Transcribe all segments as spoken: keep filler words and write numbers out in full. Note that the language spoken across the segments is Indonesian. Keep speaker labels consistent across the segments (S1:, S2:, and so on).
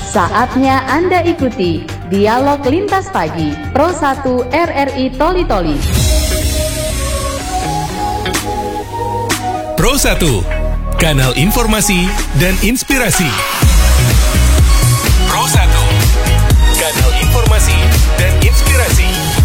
S1: Saatnya Anda ikuti Dialog Lintas Pagi Pro satu R R I Toli Toli.
S2: Pro satu, kanal informasi dan inspirasi. Pro satu, kanal informasi dan inspirasi.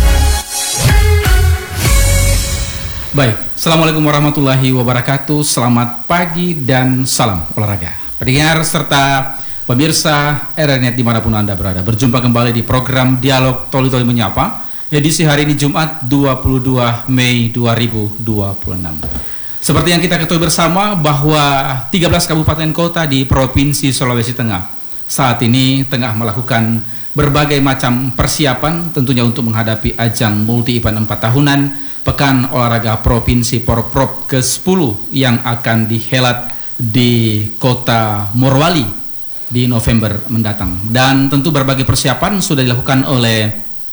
S3: Baik, Assalamualaikum warahmatullahi wabarakatuh. Selamat pagi dan salam olahraga. Pendengar serta pemirsa R R I Net dimanapun Anda berada, berjumpa kembali di program Dialog Toli Toli Menyapa, edisi hari ini Jumat dua puluh dua Mei dua ribu dua puluh enam. Seperti yang kita ketahui bersama bahwa tiga belas kabupaten kota di Provinsi Sulawesi Tengah saat ini tengah melakukan berbagai macam persiapan tentunya untuk menghadapi ajang multi event empat tahunan Pekan Olahraga Provinsi Porprov ke sepuluh yang akan dihelat di kota Morowali di November mendatang. Dan tentu berbagai persiapan sudah dilakukan oleh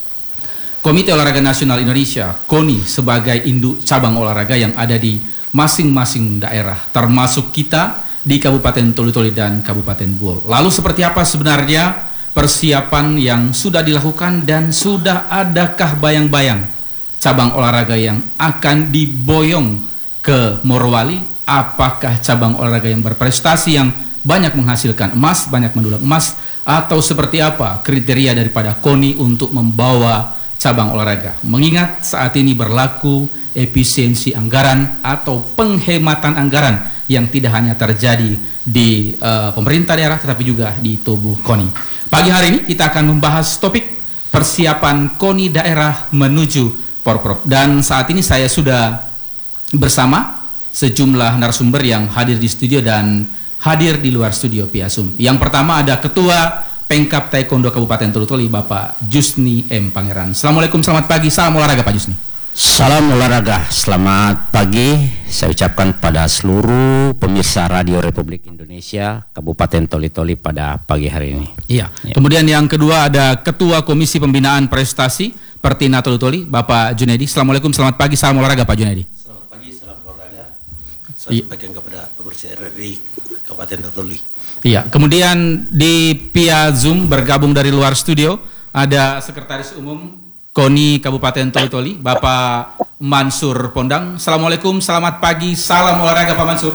S3: Komite Olahraga Nasional Indonesia, KONI, sebagai induk cabang olahraga yang ada di masing-masing daerah, termasuk kita di Kabupaten Toli Toli dan Kabupaten Buol. Lalu seperti apa sebenarnya persiapan yang sudah dilakukan dan sudah adakah bayang-bayang cabang olahraga yang akan diboyong ke Morowali? Apakah cabang olahraga yang berprestasi yang banyak menghasilkan emas, banyak mendulang emas, atau seperti apa kriteria daripada KONI untuk membawa cabang olahraga? Mengingat saat ini berlaku efisiensi anggaran atau penghematan anggaran yang tidak hanya terjadi di uh, pemerintah daerah tetapi juga di tubuh KONI. Pagi hari ini kita akan membahas topik persiapan KONI daerah menuju Porprov, dan saat ini saya sudah bersama sejumlah narasumber yang hadir di studio dan hadir di luar studio via Zoom. Yang pertama ada Ketua Pengkap Taekwondo Kabupaten Toli Toli, Bapak Jusni M. Pangeran. Assalamualaikum, selamat pagi, salam olahraga Pak Jusni.
S4: Salam olahraga, selamat pagi saya ucapkan pada seluruh pemirsa Radio Republik Indonesia Kabupaten Toli Toli pada pagi hari ini.
S3: Iya. Ya. Kemudian yang kedua ada Ketua Komisi Pembinaan Prestasi Pertina Toli Toli, Bapak Junedi. Assalamualaikum, selamat pagi, salam olahraga Pak Junedi.
S5: Selamat pagi, salam olahraga. Saya bagian kepada pemirsa R R I Kabupaten Toli Toli.
S3: Iya. Kemudian di via Zoom bergabung dari luar studio ada Sekretaris Umum KONI Kabupaten Toli Toli, Bapak Mansur Pondang. Assalamualaikum, selamat pagi, salam olahraga Pak Mansur.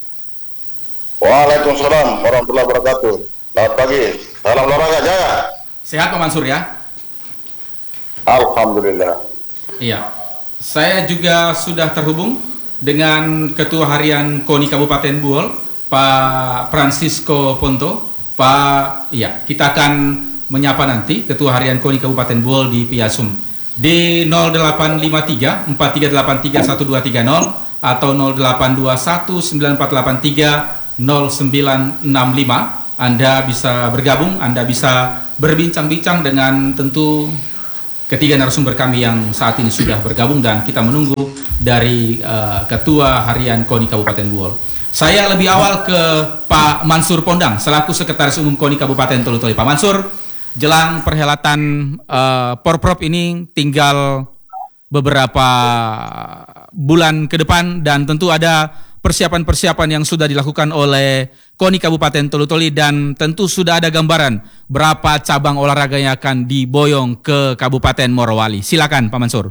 S6: Waalaikumsalam warahmatullahi wabarakatuh. Selamat pagi, salam olahraga Jaya.
S3: Sehat Pak Mansur ya?
S6: Alhamdulillah.
S3: Iya, saya juga sudah terhubung dengan Ketua Harian KONI Kabupaten Buol, Pak Francisco Ponto. Pak, iya, kita akan menyapa nanti Ketua Harian KONI Kabupaten Buol di via Zoom di nol delapan lima tiga empat tiga delapan tiga satu dua tiga nol atau nol delapan dua satu sembilan empat delapan tiga nol sembilan enam lima. Anda bisa bergabung, Anda bisa berbincang-bincang dengan tentu ketiga narasumber kami yang saat ini sudah bergabung, dan kita menunggu dari uh, Ketua Harian KONI Kabupaten Buol. Saya lebih awal ke Pak Mansur Pondang selaku Sekretaris Umum KONI Kabupaten Toli Toli. Pak Mansur, jelang perhelatan uh, Porprov ini tinggal beberapa bulan ke depan, dan tentu ada persiapan-persiapan yang sudah dilakukan oleh KONI Kabupaten Toli Toli, dan tentu sudah ada gambaran berapa cabang olahraga yang akan diboyong ke Kabupaten Morowali. Silakan Pak Mansur.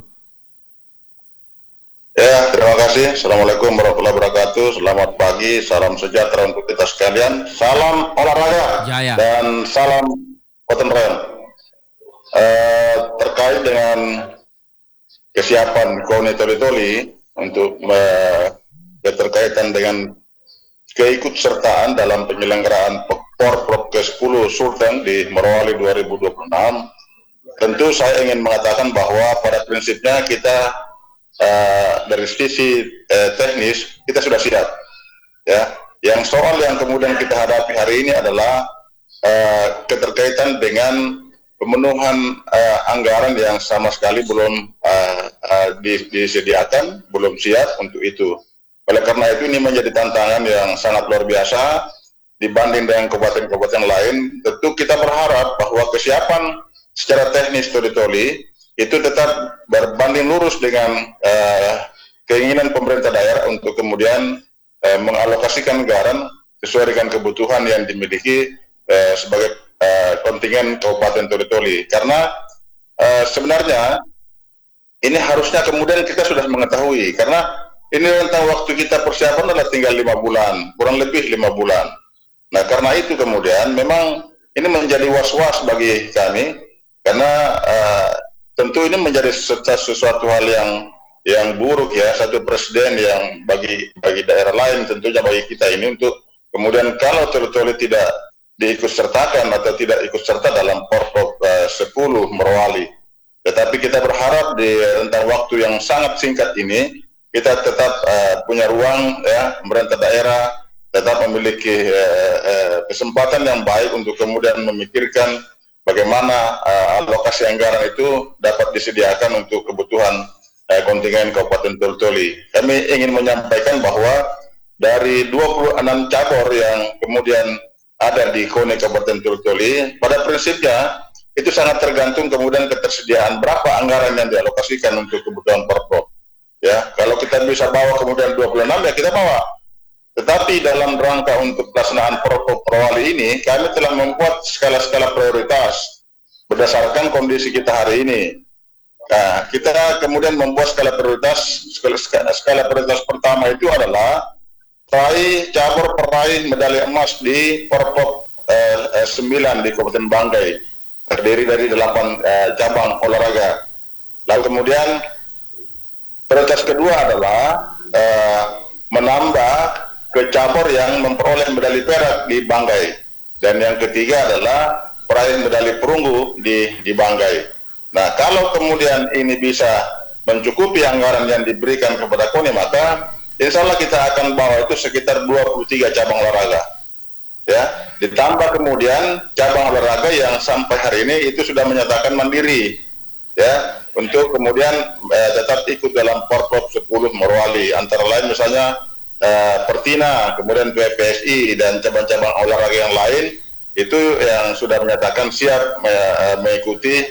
S6: Ya, terima kasih. Assalamualaikum warahmatullahi wabarakatuh. Selamat pagi, salam sejahtera untuk kita sekalian. Salam olahraga
S3: Jaya.
S6: Dan salam Cotton Royal. Uh, terkait dengan kesiapan KONI Toli Toli untuk uh, berkaitan dengan keikutsertaan dalam penyelenggaraan Porprov ke sepuluh Sulteng di Morowali dua ribu dua puluh enam, tentu saya ingin mengatakan bahwa pada prinsipnya kita uh, dari sisi uh, teknis kita sudah siap. Ya, yang soal yang kemudian kita hadapi hari ini adalah Uh, keterkaitan dengan pemenuhan uh, anggaran yang sama sekali belum uh, uh, disediakan, belum siap untuk itu. Oleh karena itu ini menjadi tantangan yang sangat luar biasa dibanding dengan kabupaten-kabupaten lain. Tentu kita berharap bahwa kesiapan secara teknis Toli Toli itu tetap berbanding lurus dengan uh, keinginan pemerintah daerah untuk kemudian uh, mengalokasikan anggaran sesuai dengan kebutuhan yang dimiliki eh, sebagai uh, kontingen Kabupaten Toli-Toli. Karena uh, sebenarnya ini harusnya kemudian kita sudah mengetahui, karena ini rentang waktu kita persiapan adalah tinggal lima bulan, kurang lebih lima bulan. Nah, karena itu kemudian memang ini menjadi was-was bagi kami, karena uh, tentu ini menjadi sesuatu hal yang yang buruk ya, satu presiden yang bagi bagi daerah lain, tentunya bagi kita ini untuk kemudian kalau Toli-Toli tidak diikut sertakan atau tidak ikut serta dalam Porprov uh, sepuluh Morowali. Tetapi kita berharap di rentang waktu yang sangat singkat ini kita tetap uh, punya ruang ya, pemerintah daerah tetap memiliki uh, uh, kesempatan yang baik untuk kemudian memikirkan bagaimana uh, alokasi anggaran itu dapat disediakan untuk kebutuhan uh, kontingen Kabupaten Toli-Toli. Kami ingin menyampaikan bahwa dari dua puluh enam cabur yang kemudian ada di KONI Kabupaten Toli-Toli, pada prinsipnya itu sangat tergantung kemudian ketersediaan berapa anggaran yang dialokasikan untuk kebutuhan Porprov. Ya, kalau kita bisa bawa kemudian dua puluh enam ya kita bawa. Tetapi dalam rangka untuk pelaksanaan Porprov Morowali ini, kami telah membuat skala-skala prioritas berdasarkan kondisi kita hari ini. Nah, kita kemudian membuat skala prioritas, skala, skala prioritas pertama itu adalah peraih cabur peraih medali emas di Porprov eh, eh, sembilan di Kabupaten Banggai. Terdiri dari delapan uh, cabang olahraga. Lalu kemudian prioritas kedua adalah uh, menambah ke cabur yang memperoleh medali perak di Banggai, dan yang ketiga adalah peraih medali perunggu di di Banggai. Nah, kalau kemudian ini bisa mencukupi anggaran yang diberikan kepada KONI, maka insya Allah kita akan bawa itu sekitar dua puluh tiga cabang olahraga. Ya, ditambah kemudian cabang olahraga yang sampai hari ini itu sudah menyatakan mandiri ya, untuk kemudian eh, tetap ikut dalam Porprov sepuluh Morowali, antara lain misalnya eh, Pertina, kemudian P P S I dan cabang-cabang olahraga yang lain itu yang sudah menyatakan siap eh, mengikuti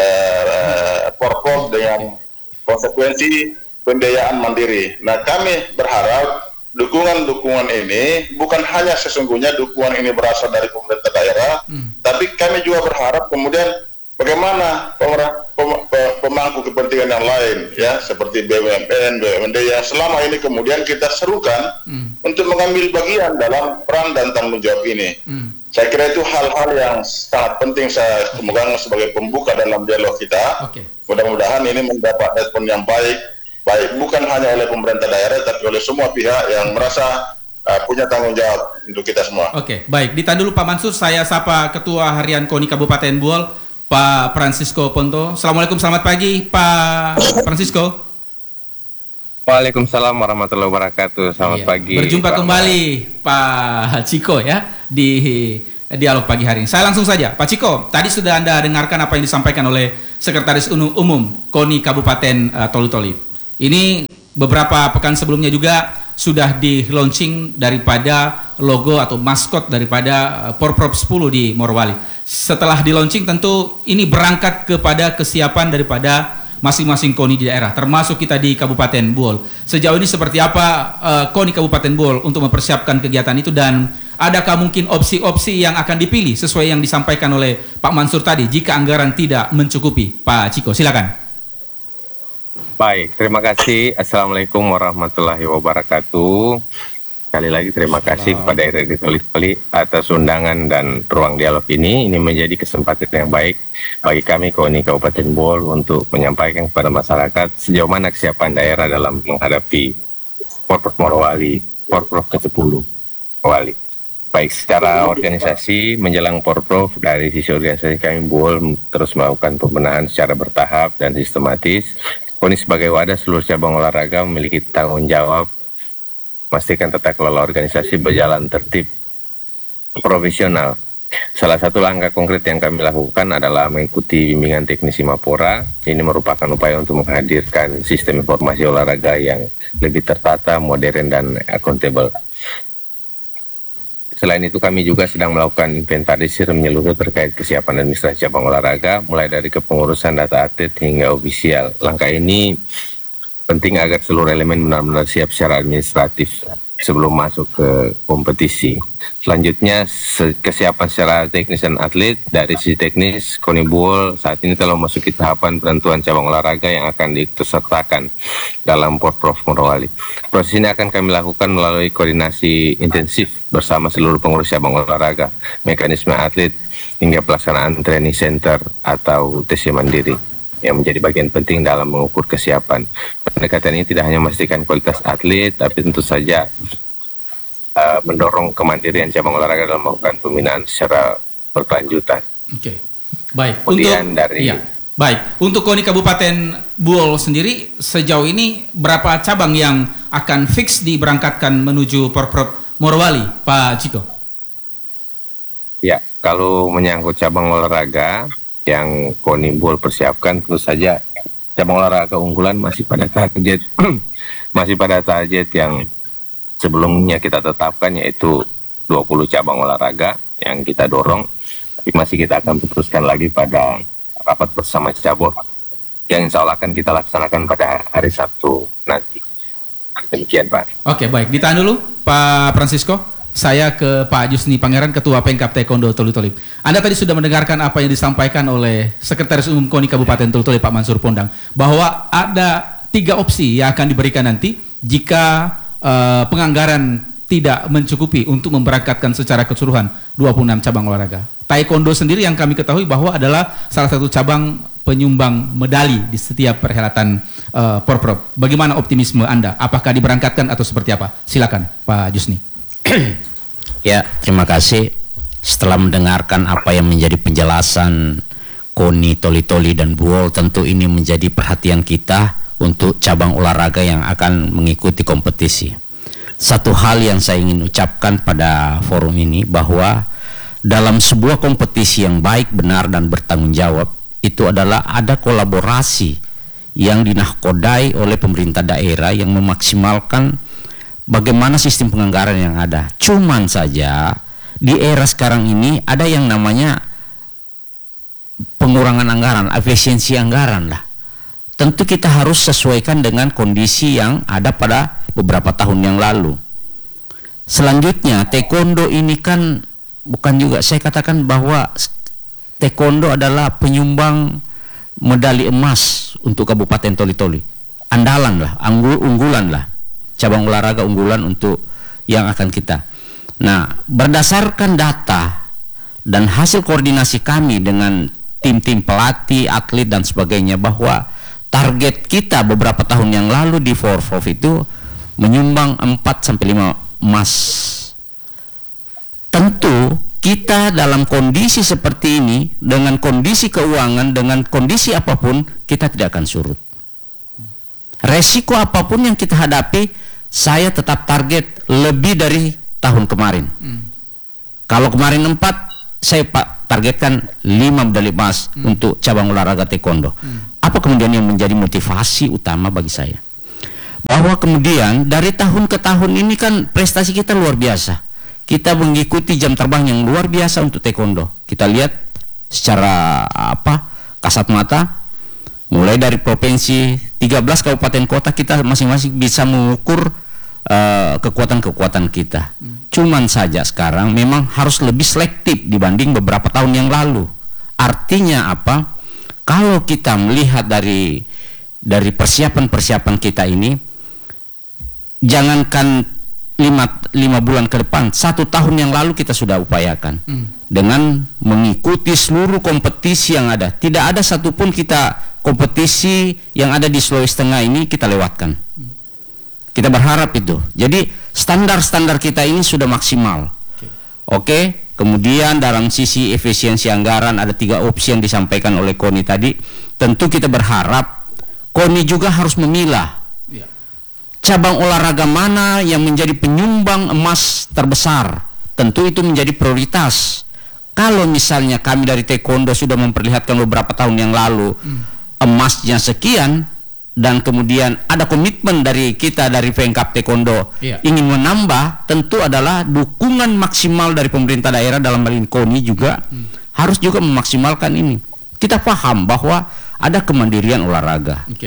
S6: eh, Porprov dengan konsekuensi pembiayaan mandiri. Nah, kami berharap dukungan-dukungan ini bukan hanya sesungguhnya dukungan ini berasal dari pemerintah daerah, hmm. tapi kami juga berharap kemudian bagaimana pemerintah, pem, pemangku kepentingan yang lain, ya seperti B U M N, B U M D yang selama ini kemudian kita serukan hmm. untuk mengambil bagian dalam peran dan tanggung jawab ini. Hmm. Saya kira itu hal-hal yang sangat penting saya pemegang sebagai pembuka dalam dialog kita. Okay. Mudah-mudahan ini mendapat respon yang baik. Baik, bukan hanya oleh pemerintah daerah, tapi oleh semua pihak yang merasa uh, punya tanggung jawab untuk kita semua.
S3: Oke, baik. Ditahan dulu Pak Mansur, saya sapa Ketua Harian KONI Kabupaten Buol, Pak Francisco Ponto. Assalamualaikum, selamat pagi Pak Francisco.
S7: Waalaikumsalam warahmatullahi wabarakatuh, selamat iya. pagi.
S3: Berjumpa
S7: Pak
S3: kembali Pak Ciko ya, di dialog pagi hari ini. Saya langsung saja, Pak Ciko, tadi sudah Anda dengarkan apa yang disampaikan oleh Sekretaris Umum KONI Kabupaten uh, Toli-Toli. Ini beberapa pekan sebelumnya juga sudah di launching daripada logo atau maskot daripada Porprov sepuluh di Morowali. Setelah di launching tentu ini berangkat kepada kesiapan daripada masing-masing KONI di daerah, termasuk kita di Kabupaten Buol. Sejauh ini seperti apa uh, KONI Kabupaten Buol untuk mempersiapkan kegiatan itu, dan adakah mungkin opsi-opsi yang akan dipilih sesuai yang disampaikan oleh Pak Mansur tadi jika anggaran tidak mencukupi? Pak Ciko, silakan.
S7: Baik, terima kasih. Assalamualaikum warahmatullahi wabarakatuh. Sekali lagi terima kasih kepada R R I Toli-Toli atas undangan dan ruang dialog ini. Ini menjadi kesempatan yang baik bagi kami KONI Kabupaten Buol untuk menyampaikan kepada masyarakat sejauh mana kesiapan daerah dalam menghadapi Porprov Morowali, Porprov ke sepuluh Morowali. Baik, secara organisasi menjelang Porprov, dari sisi organisasi kami Buol terus melakukan pembenahan secara bertahap dan sistematis. KONI sebagai wadah seluruh cabang olahraga memiliki tanggung jawab memastikan tata kelola organisasi berjalan tertib, profesional. Salah satu langkah konkret yang kami lakukan adalah mengikuti bimbingan teknisi Mapora. Ini merupakan upaya untuk menghadirkan sistem informasi olahraga yang lebih tertata, modern, dan akuntabel. Selain itu kami juga sedang melakukan inventarisir menyeluruh terkait kesiapan administrasi cabang olahraga, mulai dari kepengurusan data atlet hingga ofisial. Langkah ini penting agar seluruh elemen benar-benar siap secara administratif. sebelum masuk ke kompetisi. Selanjutnya kesiapan secara teknis dan atlet. Dari sisi teknis, KONI Buol saat ini telah memasuki tahapan penentuan cabang olahraga yang akan diikutsertakan dalam Porprov Morowali. Proses ini akan kami lakukan melalui koordinasi intensif bersama seluruh pengurus cabang olahraga, mekanisme atlet, hingga pelaksanaan training center atau T C mandiri yang menjadi bagian penting dalam mengukur kesiapan. Pendekatan ini tidak hanya memastikan kualitas atlet, tapi tentu saja uh, mendorong kemandirian cabang olahraga dalam melakukan pembinaan secara berkelanjutan.
S3: Oke, okay. Baik.
S7: Kemudian
S3: untuk
S7: dari
S3: iya. Baik, untuk KONI Kabupaten Buol sendiri sejauh ini berapa cabang yang akan fix diberangkatkan menuju Porprov Morowali, Pak Ciko?
S7: Ya, kalau menyangkut cabang olahraga yang KONI Buol persiapkan, tentu saja cabang olahraga unggulan masih pada target masih pada target yang sebelumnya kita tetapkan, yaitu dua puluh cabang olahraga yang kita dorong, tapi masih kita akan teruskan lagi pada rapat bersama cabur yang insya Allah akan kita laksanakan pada hari Sabtu nanti. Demikian, Pak.
S3: Oke, baik, ditahan dulu Pak Francisco. Saya ke Pak Jusni Pangeran, Ketua Pengkap Taekwondo Toli-Toli. Anda tadi sudah mendengarkan apa yang disampaikan oleh Sekretaris Umum KONI Kabupaten Toli-Toli, Pak Mansur Pondang, bahwa ada tiga opsi yang akan diberikan nanti jika uh, penganggaran tidak mencukupi untuk memberangkatkan secara keseluruhan dua puluh enam cabang olahraga. Taekwondo sendiri yang kami ketahui bahwa adalah salah satu cabang penyumbang medali di setiap perhelatan uh, Porprov. Bagaimana optimisme Anda? Apakah diberangkatkan atau seperti apa? Silakan Pak Jusni.
S4: Ya, terima kasih. Setelah mendengarkan apa yang menjadi penjelasan KONI Toli-Toli dan Buol, tentu ini menjadi perhatian kita untuk cabang olahraga yang akan mengikuti kompetisi. Satu hal yang saya ingin ucapkan pada forum ini, bahwa dalam sebuah kompetisi yang baik, benar, dan bertanggung jawab, itu adalah ada kolaborasi yang dinahkodai oleh pemerintah daerah yang memaksimalkan bagaimana sistem penganggaran yang ada. Cuman saja di era sekarang ini ada yang namanya pengurangan anggaran, efisiensi anggaran lah. Tentu kita harus sesuaikan dengan kondisi yang ada pada beberapa tahun yang lalu. Selanjutnya, taekwondo ini kan bukan juga, saya katakan bahwa taekwondo adalah penyumbang medali emas untuk Kabupaten Toli-Toli. Andalan lah, unggul, unggulan lah. Cabang olahraga unggulan untuk yang akan kita. Nah, berdasarkan data dan hasil koordinasi kami dengan tim-tim pelatih, atlet dan sebagainya, bahwa target kita beberapa tahun yang lalu di Porprov itu menyumbang empat sampai lima emas. Tentu kita dalam kondisi seperti ini, dengan kondisi keuangan, dengan kondisi apapun, kita tidak akan surut. Resiko apapun yang kita hadapi, saya tetap target lebih dari tahun kemarin. Hmm. Kalau kemarin empat, saya pak targetkan lima medali emas hmm. untuk cabang olahraga taekwondo. Hmm. Apa kemudian yang menjadi motivasi utama bagi saya? Bahwa kemudian dari tahun ke tahun ini kan prestasi kita luar biasa. Kita mengikuti jam terbang yang luar biasa untuk taekwondo. Kita lihat secara apa kasat mata, mulai dari provinsi, tiga belas kabupaten kota, kita masing-masing bisa mengukur kekuatan-kekuatan uh, kita. Hmm. Cuman saja sekarang memang harus lebih selektif dibanding beberapa tahun yang lalu. Artinya apa? Kalau kita melihat dari dari persiapan-persiapan kita ini, jangankan lima, lima bulan ke depan, satu tahun yang lalu kita sudah upayakan hmm. dengan mengikuti seluruh kompetisi yang ada. Tidak ada satupun kita kompetisi yang ada di Sulawesi Tengah ini kita lewatkan. Hmm. Kita berharap itu. Jadi standar-standar kita ini sudah maksimal. Oke. Okay. Okay? Kemudian dalam sisi efisiensi anggaran ada tiga opsi yang disampaikan oleh KONI tadi. Tentu kita berharap KONI juga harus memilah ya. Cabang olahraga mana yang menjadi penyumbang emas terbesar. Tentu itu menjadi prioritas. Kalau misalnya kami dari taekwondo sudah memperlihatkan beberapa tahun yang lalu hmm. emasnya sekian, dan kemudian ada komitmen dari kita dari Pengkap Taekwondo yeah. ingin menambah, tentu adalah dukungan maksimal dari pemerintah daerah dalam hal ini KONI juga hmm. harus juga memaksimalkan ini. Kita paham bahwa ada kemandirian olahraga, okay.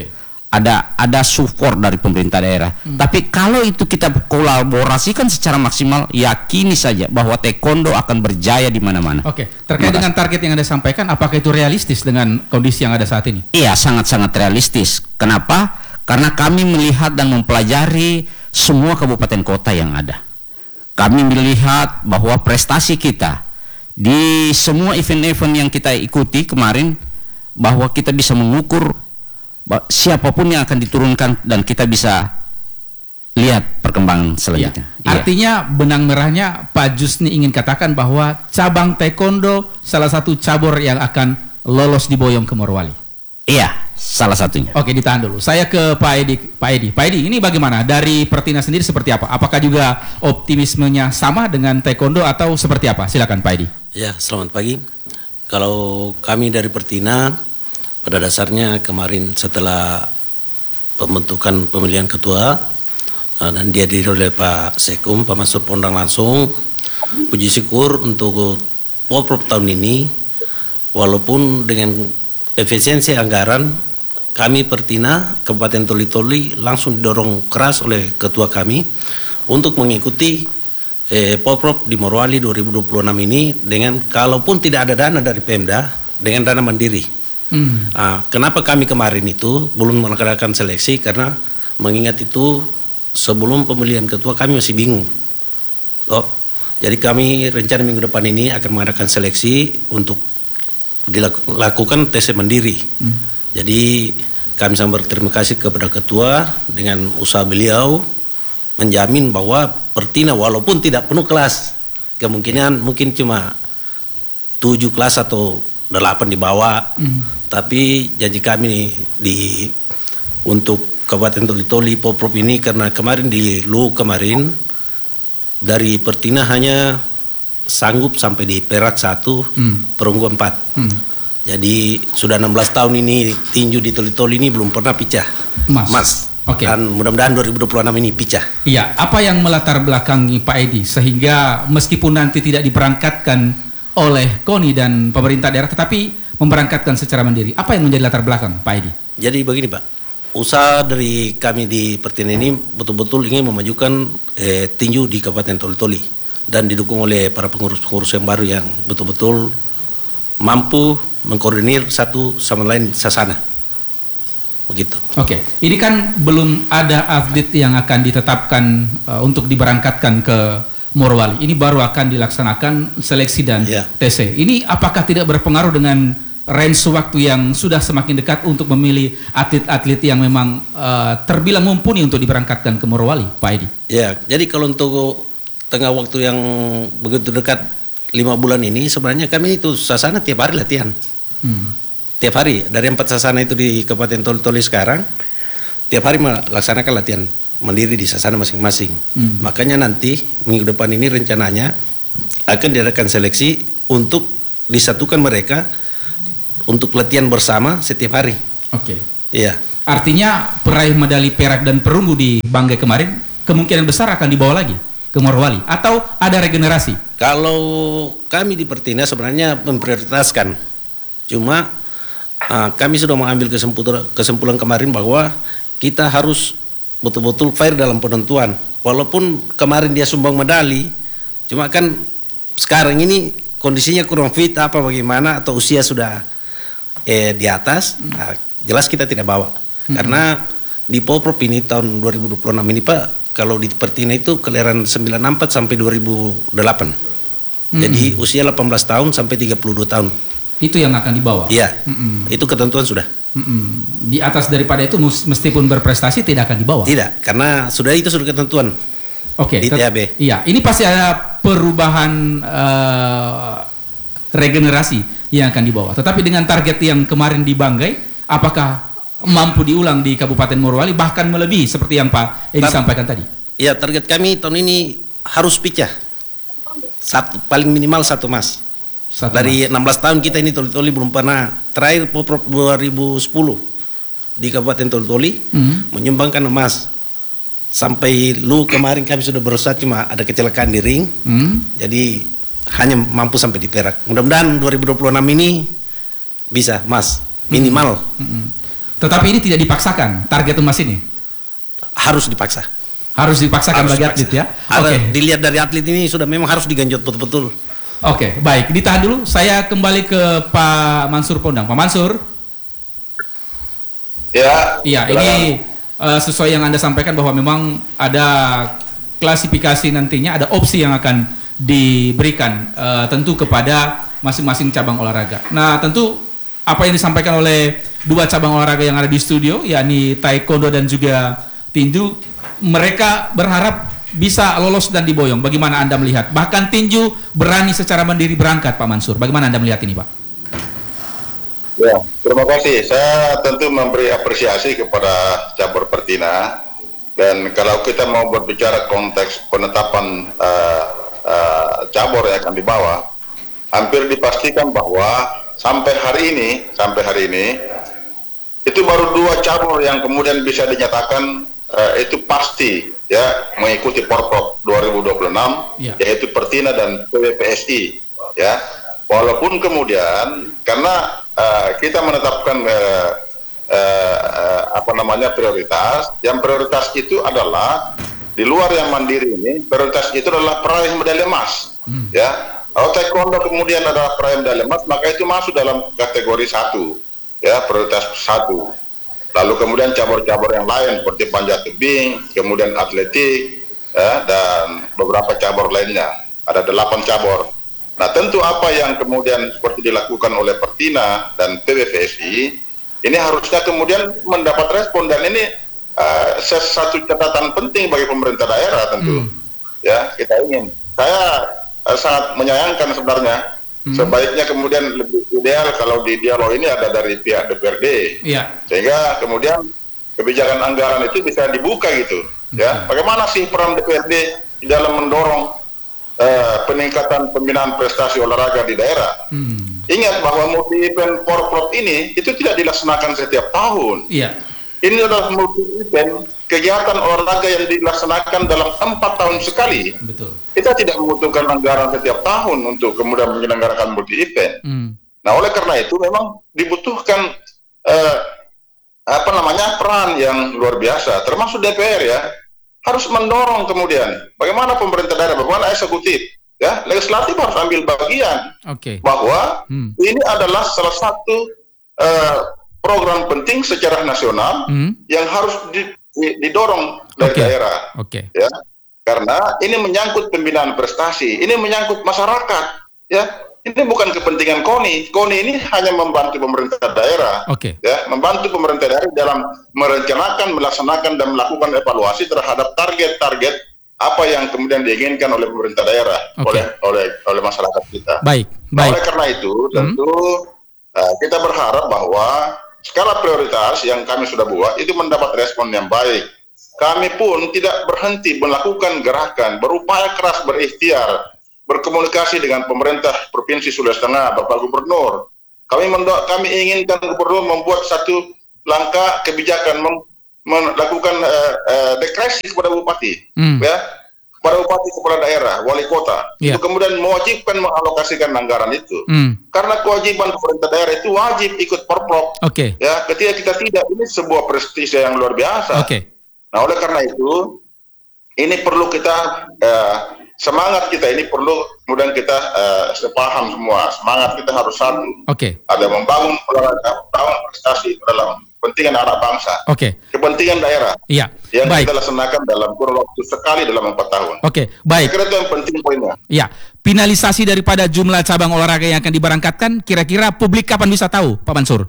S4: ada ada support dari pemerintah daerah. Hmm. Tapi kalau itu kita kolaborasikan secara maksimal, yakini saja bahwa taekwondo akan berjaya di mana-mana.
S3: Oke, terkait dengan target yang Anda sampaikan, apakah itu realistis dengan kondisi yang ada saat ini?
S4: Iya, sangat-sangat realistis. Kenapa? Karena kami melihat dan mempelajari semua kabupaten kota yang ada. Kami melihat bahwa prestasi kita di semua event-event yang kita ikuti kemarin, bahwa kita bisa mengukur siapapun yang akan diturunkan dan kita bisa lihat perkembangan selanjutnya.
S3: Ya. Artinya benang merahnya Pak Jusni ingin katakan bahwa cabang taekwondo salah satu cabur yang akan lolos di Boyong ke Morowali.
S4: Iya, salah satunya.
S3: Oke, ditahan dulu. Saya ke Pak Edi. Pak Edi, Pak Edi, ini bagaimana dari Pertina sendiri seperti apa? Apakah juga optimismenya sama dengan taekwondo atau seperti apa? Silakan Pak Edi.
S5: Ya, selamat pagi. Kalau kami dari Pertina, pada dasarnya kemarin setelah pembentukan pemilihan ketua dan dia dihadiri oleh Pak Sekum, Pak Masud Pondang langsung, puji syukur untuk Poprov tahun ini, walaupun dengan efisiensi anggaran, kami Pertina Kabupaten Toli-Toli langsung didorong keras oleh ketua kami untuk mengikuti eh, Poprov di Morowali dua ribu dua puluh enam ini dengan kalaupun tidak ada dana dari Pemda, dengan dana mandiri. Hmm. Nah, kenapa kami kemarin itu belum melakukan seleksi? Karena mengingat itu sebelum pemilihan ketua kami masih bingung. Oh, jadi kami rencana minggu depan ini akan mengadakan seleksi untuk dilakukan tes mandiri. Hmm. Jadi kami sangat berterima kasih kepada ketua dengan usaha beliau menjamin bahwa Pertina walaupun tidak penuh kelas, kemungkinan mungkin cuma tujuh kelas atau delapan di bawah, mm. tapi janji kami di untuk Kabupaten Toli-Toli Poprov ini, karena kemarin di Lu kemarin dari Pertina hanya sanggup sampai di perak satu, mm. perunggu empat. Mm. Jadi sudah enam belas tahun ini tinju di Toli-Toli ini belum pernah pecah.
S3: Mas.
S5: Mas.
S3: Oke.
S5: Okay. Dan mudah-mudahan dua ribu dua puluh enam ini pecah.
S3: Iya, apa yang melatar belakangi Pak Edi sehingga meskipun nanti tidak diberangkatkan oleh KONI dan pemerintah daerah tetapi memberangkatkan secara mandiri. Apa yang menjadi latar belakang Pak Edi?
S5: Jadi begini Pak, usaha dari kami di Pertina ini betul-betul ingin memajukan eh, tinju di Kabupaten Toli-Toli dan didukung oleh para pengurus-pengurus yang baru yang betul-betul mampu mengkoordinir satu sama lain sasana. Begitu. Oke,
S3: ini kan belum ada atlet yang akan ditetapkan uh, untuk diberangkatkan ke Morowali. Ini baru akan dilaksanakan seleksi dan yeah. T C. Ini apakah tidak berpengaruh dengan range waktu yang sudah semakin dekat untuk memilih atlet-atlet yang memang uh, terbilang mumpuni untuk diberangkatkan ke Morowali, Pak Edi?
S5: Ya, jadi kalau untuk tengah waktu yang begitu dekat lima bulan ini, sebenarnya kami itu sasana tiap hari latihan. Hmm. Tiap hari, dari empat sasana itu di Kabupaten Toli-Toli sekarang, tiap hari melaksanakan latihan mandiri di sasana masing-masing. Hmm. Makanya nanti minggu depan ini rencananya akan diadakan seleksi untuk disatukan mereka untuk latihan bersama setiap hari.
S3: Oke. Okay.
S5: Iya.
S3: Artinya peraih medali perak dan perunggu di Banggai kemarin kemungkinan besar akan dibawa lagi ke Morowali atau ada regenerasi?
S5: Kalau kami di Pertina sebenarnya memprioritaskan, cuma uh, kami sudah mengambil kesimpulan, kesimpulan kemarin bahwa kita harus betul-betul fair dalam penentuan. Walaupun kemarin dia sumbang medali, cuma kan sekarang ini kondisinya kurang fit apa bagaimana atau usia sudah eh, di atas, nah, jelas kita tidak bawa. Hmm. Karena di Poprov ini tahun dua ribu dua puluh enam ini Pak, kalau di Pertina itu kelahiran sembilan puluh empat sampai dua ribu delapan. Hmm. Jadi usia delapan belas tahun sampai tiga puluh dua tahun.
S3: Itu yang akan dibawa?
S5: Iya, hmm. Itu ketentuan sudah.
S3: Hmm. Di atas daripada itu meskipun berprestasi tidak akan dibawa?
S5: Tidak, karena sudah itu sudah ketentuan.
S3: Oke,
S5: di T A B.
S3: Iya, ini pasti ada perubahan uh, regenerasi yang akan dibawa. Tetapi dengan target yang kemarin di Banggai, apakah mampu diulang di Kabupaten Morowali bahkan melebihi seperti yang Pak Edi Tar sampaikan tadi?
S5: Iya, target kami tahun ini harus pecah. Satu, paling minimal satu emas. Satu Dari mas. enam belas tahun kita ini Toli-Toli belum pernah, terakhir Poprov dua ribu sepuluh di Kabupaten Toli-Toli hmm. menyumbangkan emas. Sampai lu kemarin kami sudah berusaha, cuma ada kecelakaan di ring, hmm. jadi hanya mampu sampai di perak. Mudah-mudahan dua ribu dua puluh enam ini bisa emas minimal.
S3: Hmm. Hmm. Tetapi ini tidak dipaksakan target emas ini.
S5: Harus dipaksa.
S3: Harus dipaksakan
S5: Harus
S3: bagi
S5: dipaksa.
S3: atlet ya.
S5: Ada,
S3: Oke.
S5: dilihat dari atlet ini sudah memang harus digenjot betul-betul.
S3: Oke, baik. Ditahan dulu. Saya kembali ke Pak Mansur Pondang. Pak Mansur.
S6: Ya.
S3: Iya,
S6: silakan.
S3: ini uh, sesuai yang Anda sampaikan bahwa memang ada klasifikasi nantinya, ada opsi yang akan diberikan uh, tentu kepada masing-masing cabang olahraga. Nah, tentu apa yang disampaikan oleh dua cabang olahraga yang ada di studio, yakni taekwondo dan juga tinju, mereka berharap bisa lolos dan diboyong. Bagaimana Anda melihat? Bahkan tinju berani secara mandiri berangkat, Pak Mansur. Bagaimana Anda melihat ini, Pak?
S6: Ya, terima kasih. Saya tentu memberi apresiasi kepada cabur Pertina. Dan kalau kita mau berbicara konteks penetapan uh, uh, cabur yang akan dibawa, hampir dipastikan bahwa sampai hari ini, sampai hari ini, itu baru dua cabur yang kemudian bisa dinyatakan uh, itu pasti ya mengikuti Porprov dua ribu dua puluh enam,
S3: ya.
S6: Yaitu Pertina dan P W P S I, ya. Walaupun kemudian karena uh, kita menetapkan uh, uh, uh, apa namanya prioritas, yang prioritas itu adalah di luar yang mandiri ini, prioritas itu adalah peraih medali emas, hmm. ya. Kalau taekwondo kemudian adalah peraih medali emas, maka itu masuk dalam kategori satu, ya, prioritas satu. Lalu kemudian cabur-cabur yang lain seperti panjat tebing, kemudian atletik, ya, dan beberapa cabur lainnya. Ada delapan cabur. Nah, tentu apa yang kemudian seperti dilakukan oleh Pertina dan P W P S I, ini harusnya kemudian mendapat respon, dan ini uh, satu catatan penting bagi pemerintah daerah tentu. Hmm. Ya, kita ingin. Saya uh, sangat menyayangkan sebenarnya. Hmm. Sebaiknya kemudian lebih ideal kalau di dialog ini ada dari pihak D P R D. Iya. Sehingga kemudian kebijakan anggaran itu bisa dibuka gitu. Okay. Ya, bagaimana sih peran D P R D di dalam mendorong Uh, peningkatan pembinaan prestasi olahraga di daerah. Hmm. Ingat bahwa multi event Porprov ini itu tidak dilaksanakan setiap tahun. Iya. Ini adalah multi event kegiatan olahraga yang dilaksanakan dalam empat tahun sekali. Betul. Kita tidak membutuhkan anggaran setiap tahun untuk kemudian menyelenggarakan multi event. Hmm. Nah, oleh karena itu memang dibutuhkan uh, apa namanya peran yang luar biasa, termasuk D P R ya. Harus mendorong kemudian bagaimana pemerintah daerah, bagaimana eksekutif, ya, legislatif harus ambil bagian. Okay. Bahwa hmm. ini adalah salah satu uh, program penting secara nasional hmm. yang harus di, di, didorong dari okay. daerah. Okay. Ya, karena ini menyangkut pembinaan prestasi, ini menyangkut masyarakat, ya. Ini bukan kepentingan KONI. KONI ini hanya membantu pemerintah daerah, okay. ya, membantu pemerintah daerah dalam merencanakan, melaksanakan, dan melakukan evaluasi terhadap target-target apa yang kemudian diinginkan oleh pemerintah daerah, okay. oleh oleh oleh masyarakat kita. Baik, baik. Nah, oleh karena itu, tentu hmm. uh, kita berharap bahwa skala prioritas yang kami sudah buat itu mendapat respon yang baik. Kami pun tidak berhenti melakukan gerakan, berupaya keras, berikhtiar, berkomunikasi dengan pemerintah Provinsi Sulawesi Tengah, Bapak Gubernur. Kami mendo- kami inginkan Gubernur membuat satu langkah kebijakan mem- melakukan uh, uh, dekresi kepada Bupati, hmm. ya, kepada Bupati, kepala daerah, wali kota, yeah. untuk kemudian mewajibkan mengalokasikan anggaran itu. Hmm. Karena kewajiban pemerintah daerah itu wajib ikut Porprov. Okay. Ya, ketika kita tidak, ini sebuah prestise yang luar biasa. Okay. Nah, oleh karena itu, ini perlu kita uh, semangat kita ini perlu kemudian kita uh, sepaham semua, semangat kita harus satu. Oke. Okay. Ada membangun olahraga, membangun prestasi dalam kepentingan anak bangsa. Oke. Okay. Kepentingan daerah. Iya. Yang baik. Kita laksanakan dalam kurun waktu sekali dalam empat tahun. Oke, okay. Baik. Kira-kira itu yang penting poinnya. Iya. Finalisasi daripada jumlah cabang olahraga yang akan diberangkatkan, kira-kira publik kapan bisa tahu, Pak Mansur?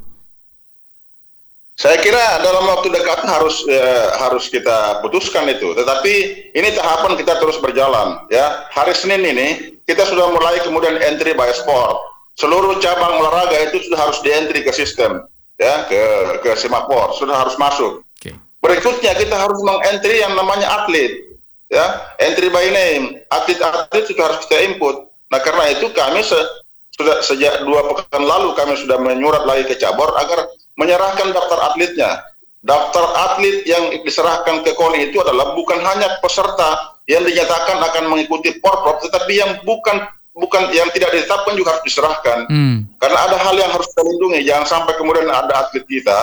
S6: Saya kira dalam waktu dekat harus ya, harus kita putuskan itu. Tetapi ini tahapan kita terus berjalan. Ya, hari Senin ini kita sudah mulai kemudian entry by sport. Seluruh cabang olahraga itu sudah harus di-entry ke sistem, ya, ke ke Simapor, sudah harus masuk. Okay. Berikutnya kita harus meng-entry yang namanya atlet, ya, entry by name. Atlet-atlet sudah harus kita input. Nah, karena itu kami se- sudah sejak dua pekan lalu kami sudah menyurat lagi ke cabur agar menyerahkan daftar atletnya. Daftar atlet yang diserahkan ke KONI itu adalah bukan hanya peserta yang dinyatakan akan mengikuti Porprov, tetapi yang bukan bukan yang tidak ditetapkan juga harus diserahkan. Hmm. Karena ada hal yang harus kita lindungi. Jangan sampai kemudian ada atlet kita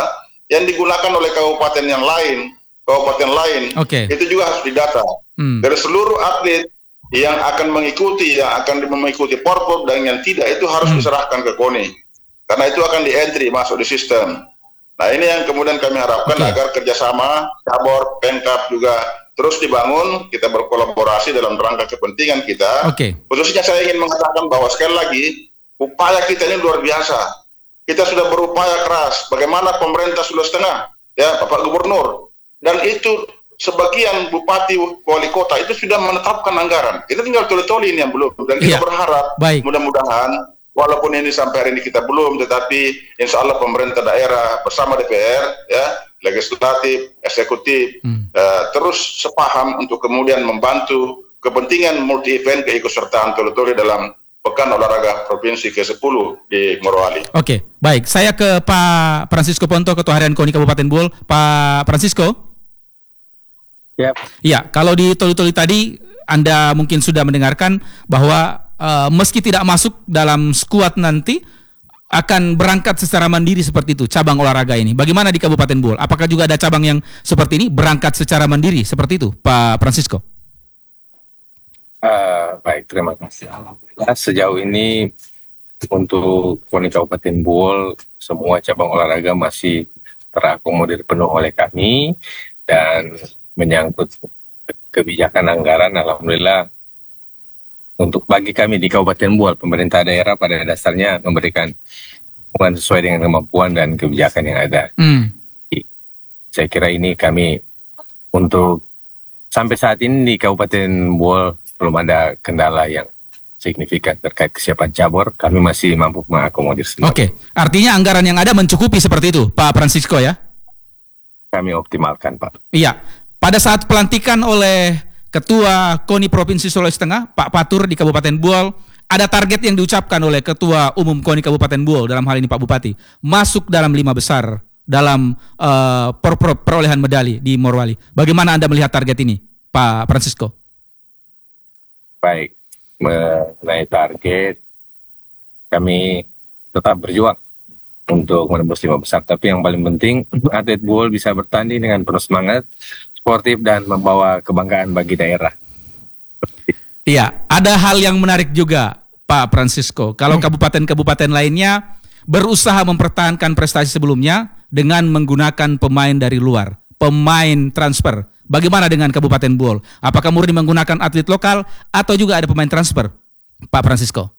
S6: yang digunakan oleh kabupaten yang lain, kabupaten lain,
S3: Oke.
S6: itu juga harus didata.
S3: Hmm.
S6: Dari seluruh atlet yang akan mengikuti, yang akan mengikuti Porprov dan yang tidak, itu harus
S3: Hmm.
S6: diserahkan ke KONI. Karena itu akan di-entry masuk di sistem. Nah ini yang kemudian kami harapkan
S3: Oke.
S6: agar kerjasama, Cabor, Pemkab juga terus dibangun, kita berkolaborasi dalam rangka kepentingan kita.
S3: Oke.
S6: Khususnya saya ingin mengatakan bahwa sekali lagi, upaya kita ini luar biasa. Kita sudah berupaya keras, bagaimana pemerintah Sulawesi Tengah, ya Bapak Gubernur, dan itu sebagian bupati, wali kota itu sudah menetapkan anggaran. Kita tinggal toli-toli ini yang belum, dan kita
S3: Iya.
S6: berharap
S3: Baik.
S6: mudah-mudahan, walaupun ini sampai hari ini kita belum, tetapi insya Allah pemerintah daerah bersama D P R, ya, legislatif, eksekutif,
S3: Hmm.
S6: eh, terus sepaham untuk kemudian membantu kepentingan multi event keikutsertaan toli-toli dalam Pekan Olahraga Provinsi ke sepuluh di Morowali.
S3: Oke, baik. Saya ke Pak Francisco Ponto, Ketua Harian KONI Kabupaten Buol. Pak Francisco?
S7: Ya,
S3: Ya, kalau di toli-toli tadi Anda mungkin sudah mendengarkan bahwa eh, meski tidak masuk dalam skuad nanti akan berangkat secara mandiri seperti itu cabang olahraga ini. Bagaimana di Kabupaten Buol? Apakah juga ada cabang yang seperti ini berangkat secara mandiri seperti itu, Pak Francisco?
S7: eh, baik, terima kasih. Alhamdulillah sejauh ini untuk KONI Kabupaten Buol semua cabang olahraga masih terakomodir penuh oleh kami, dan menyangkut kebijakan anggaran, alhamdulillah untuk bagi kami di Kabupaten Buol, pemerintah daerah pada dasarnya memberikan dukungan sesuai dengan kemampuan dan kebijakan yang ada.
S3: Hmm.
S7: Saya kira ini kami untuk sampai saat ini di Kabupaten Buol belum ada kendala yang signifikan terkait kesiapan cabur. Kami masih mampu mengakomodir semua.
S3: Oke, artinya anggaran yang ada mencukupi seperti itu, Pak Francisco ya?
S7: Kami optimalkan, Pak.
S3: Iya. Pada saat pelantikan oleh Ketua KONI Provinsi Sulawesi Tengah, Pak Patur di Kabupaten Buol, ada target yang diucapkan oleh Ketua Umum KONI Kabupaten Buol, dalam hal ini Pak Bupati, masuk dalam lima besar dalam uh, per- perolehan medali di Morowali. Bagaimana Anda melihat target ini, Pak Francisco?
S7: Baik, mengenai target, kami tetap berjuang untuk menembus lima besar. Tapi yang paling penting, atlet Buol bisa bertanding dengan penuh semangat, sportif, dan membawa kebanggaan bagi daerah.
S3: Iya, ada hal yang menarik juga, Pak Francisco. Kalau kabupaten-kabupaten lainnya berusaha mempertahankan prestasi sebelumnya dengan menggunakan pemain dari luar, pemain transfer. Bagaimana dengan Kabupaten Buol? Apakah murni menggunakan atlet lokal atau juga ada pemain transfer, Pak Francisco?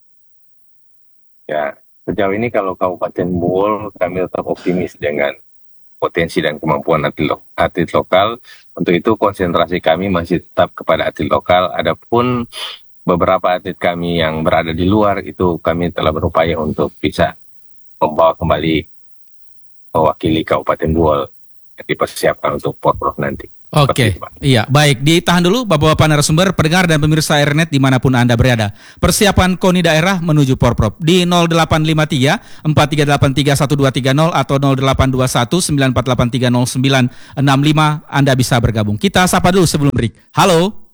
S7: Ya, sejauh ini kalau Kabupaten Buol kami tetap optimis dengan potensi dan kemampuan atlet, lo- atlet lokal. Untuk itu konsentrasi kami masih tetap kepada atlet lokal. Adapun beberapa atlet kami yang berada di luar itu kami telah berupaya untuk bisa membawa kembali mewakili Kabupaten Buol yang dipersiapkan untuk Porprov nanti.
S3: Oke,
S7: Seperti itu, Pak.
S3: iya, baik. Ditahan dulu Bapak-Bapak narasumber, pendengar dan pemirsa R N E T dimanapun Anda berada. Persiapan KONI daerah menuju Porprov di nol delapan lima tiga empat tiga delapan tiga satu dua tiga nol atau nol delapan dua satu sembilan empat delapan tiga nol sembilan enam lima Anda bisa bergabung. Kita sapa dulu sebelum break. Halo.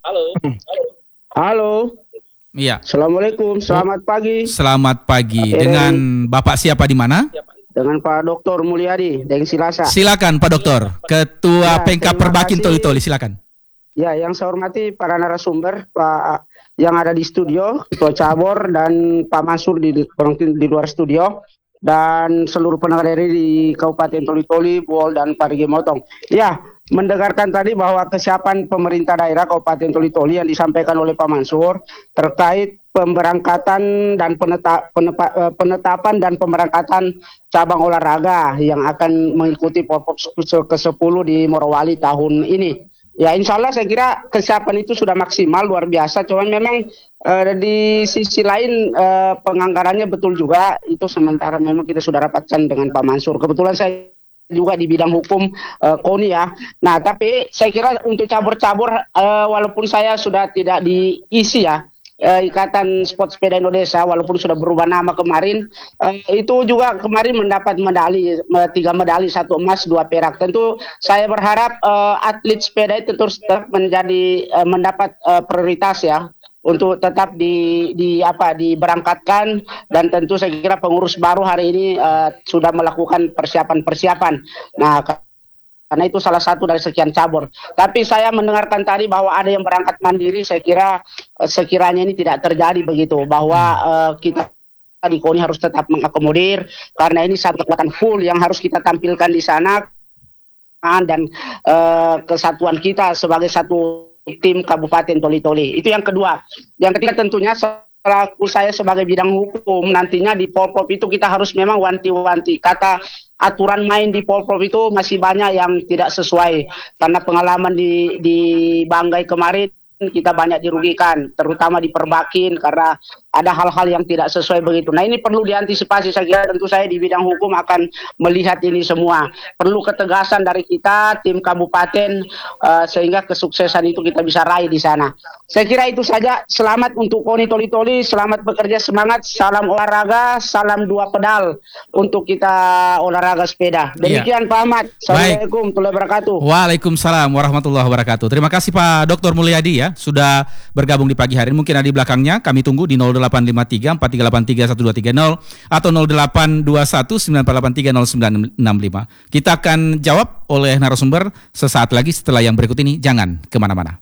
S8: Halo,
S3: Iya.
S8: Assalamualaikum, selamat pagi
S3: Selamat pagi.
S8: Oke.
S3: Dengan Bapak siapa di mana?
S8: dengan Pak Doktor Mulyadi dari Silasa.
S3: Silakan Pak Doktor, Ketua
S8: Ya,
S3: Pemkab
S8: terima
S3: Perbakin
S8: kasih.
S3: Toli-Toli, silakan.
S8: Ya, yang saya hormati para narasumber, Pak yang ada di studio, Ketua Cabur dan Pak Mansur di, di luar studio, dan seluruh pendengar R R I di Kabupaten Toli-Toli, Buol, dan Parigi Motong. Ya, mendengarkan tadi bahwa kesiapan pemerintah daerah Kabupaten Toli-Toli yang disampaikan oleh Pak Mansur terkait pemberangkatan dan peneta, penepa, eh, penetapan dan pemberangkatan cabang olahraga yang akan mengikuti Porprov ke sepuluh di Morowali tahun ini. Ya, insya Allah saya kira kesiapan itu sudah maksimal, luar biasa. Cuman memang eh, di sisi lain eh, penganggarannya betul juga. Itu sementara memang kita sudah rapatkan dengan Pak Mansur. Kebetulan saya juga di bidang hukum eh, KONI ya. Nah, tapi saya kira untuk cabur-cabur eh, walaupun saya sudah tidak diisi ya, eh, Ikatan Sport Sepeda Indonesia, walaupun sudah berubah nama kemarin, eh, itu juga kemarin mendapat medali, eh, tiga medali, satu emas, dua perak. Tentu saya berharap eh, atlet sepeda itu terus tetap menjadi eh, mendapat eh, prioritas ya untuk tetap di di apa diberangkatkan, dan tentu saya kira pengurus baru hari ini uh, sudah melakukan persiapan-persiapan. Nah, karena itu salah satu dari sekian cabur. Tapi saya mendengarkan tadi bahwa ada yang berangkat mandiri. Saya kira uh, sekiranya ini tidak terjadi begitu, bahwa uh, kita di KONI harus tetap mengakomodir, karena ini satu kekuatan full yang harus kita tampilkan di sana, dan uh, kesatuan kita sebagai satu tim Kabupaten Toli-Toli. Itu yang kedua. Yang ketiga tentunya selaku saya sebagai bidang hukum, nantinya di Polprov itu kita harus memang wanti-wanti. Kata aturan main di Polprov itu masih banyak yang tidak sesuai, karena pengalaman di di Banggai kemarin kita banyak dirugikan, terutama di Perbakin, karena ada hal-hal yang tidak sesuai begitu. Nah, ini perlu diantisipasi. Saya kira tentu saya di bidang hukum akan melihat ini semua. Perlu ketegasan dari kita tim kabupaten uh, sehingga kesuksesan itu kita bisa raih di sana. Saya kira itu saja. Selamat untuk KONI Toli-Toli, selamat bekerja, semangat, salam olahraga, salam dua pedal untuk kita olahraga sepeda. Demikian ya, Pak Ahmad. Assalamualaikum warahmatullahi wabarakatuh.
S3: Waalaikumsalam warahmatullahi wabarakatuh. Terima kasih Pak Doktor Mulyadi ya, sudah bergabung di pagi hari ini. Mungkin ada di belakangnya, kami tunggu di nol delapan lima tiga empat tiga delapan tiga satu dua tiga nol atau nol delapan dua satu sembilan empat delapan tiga nol sembilan enam lima. Kita akan jawab oleh narasumber sesaat lagi setelah yang berikut ini. Jangan kemana-mana.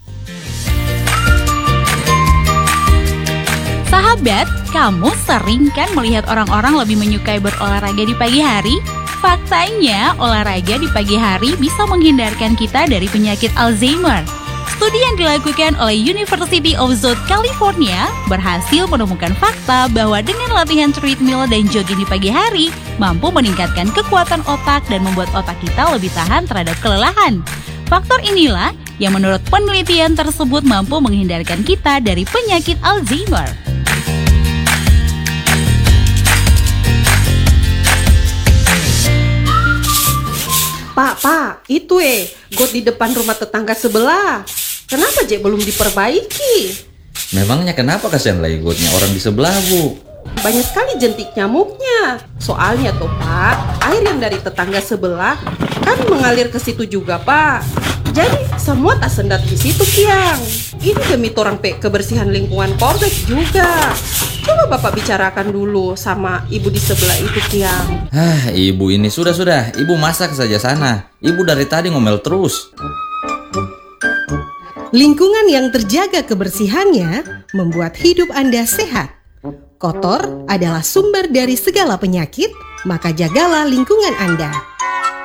S9: Sahabat, kamu sering kan melihat orang-orang lebih menyukai berolahraga di pagi hari? Faktanya, olahraga di pagi hari bisa menghindarkan kita dari penyakit Alzheimer. Studi yang dilakukan oleh University of South California berhasil menemukan fakta bahwa dengan latihan treadmill dan jogging di pagi hari mampu meningkatkan kekuatan otak dan membuat otak kita lebih tahan terhadap kelelahan. Faktor inilah yang menurut penelitian tersebut mampu menghindarkan kita dari penyakit Alzheimer.
S10: Pak, pak, itu eh, got di depan rumah tetangga sebelah. Kenapa Jek belum diperbaiki?
S11: Memangnya kenapa kasihan lagi gotnya orang di sebelah, Bu?
S10: Banyak sekali jentik nyamuknya. Soalnya tuh Pak, air yang dari tetangga sebelah kan mengalir ke situ juga Pak. Jadi semua tak sendat di situ Kiang. Ini demi torang pe kebersihan lingkungan komplek juga. Coba Bapak bicarakan dulu sama ibu di sebelah itu Kiang.
S11: Hah, ibu ini sudah-sudah, ibu masak saja sana. Ibu dari tadi ngomel terus.
S12: Lingkungan yang terjaga kebersihannya membuat hidup Anda sehat. Kotor adalah sumber dari segala penyakit, maka jagalah lingkungan Anda.